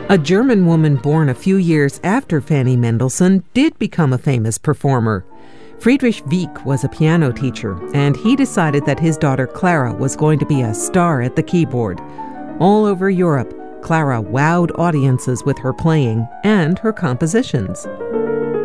A German woman born a few years after Fanny Mendelssohn did become a famous performer. Friedrich Wieck was a piano teacher, and he decided that his daughter Clara was going to be a star at the keyboard. All over Europe, Clara wowed audiences with her playing and her compositions.